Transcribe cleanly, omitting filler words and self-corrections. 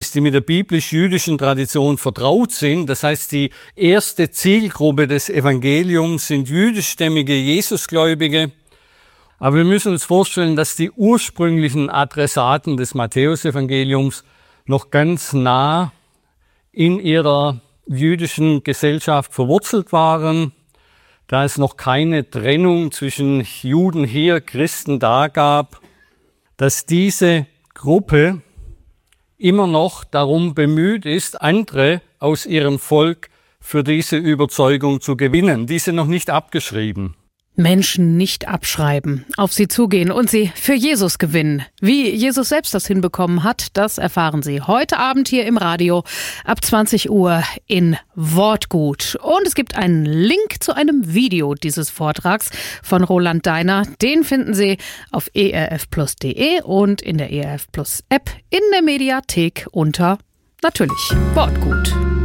ist, die mit der biblisch-jüdischen Tradition vertraut sind. Das heißt, die erste Zielgruppe des Evangeliums sind jüdischstämmige Jesusgläubige. Aber wir müssen uns vorstellen, dass die ursprünglichen Adressaten des Matthäusevangeliums noch ganz nah in ihrer jüdischen Gesellschaft verwurzelt waren, da es noch keine Trennung zwischen Juden hier, Christen da gab, dass diese Gruppe immer noch darum bemüht ist, andere aus ihrem Volk für diese Überzeugung zu gewinnen. Die sind noch nicht abgeschrieben. Menschen nicht abschreiben, auf sie zugehen und sie für Jesus gewinnen. Wie Jesus selbst das hinbekommen hat, das erfahren Sie heute Abend hier im Radio ab 20 Uhr in Wortgut. Und es gibt einen Link zu einem Video dieses Vortrags von Roland Deiner. Den finden Sie auf erfplus.de und in der ERF Plus App in der Mediathek unter natürlich Wortgut.